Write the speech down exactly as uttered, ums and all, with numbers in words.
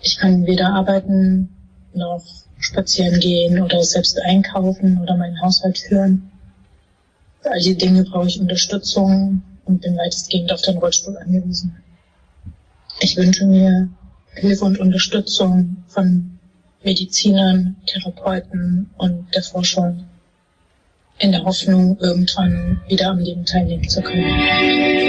Ich kann weder arbeiten noch spazieren gehen oder selbst einkaufen oder meinen Haushalt führen. Für all die Dinge brauche ich Unterstützung und bin weitestgehend auf den Rollstuhl angewiesen. Ich wünsche mir Hilfe und Unterstützung von Medizinern, Therapeuten und der Forschung in der Hoffnung, irgendwann wieder am Leben teilnehmen zu können.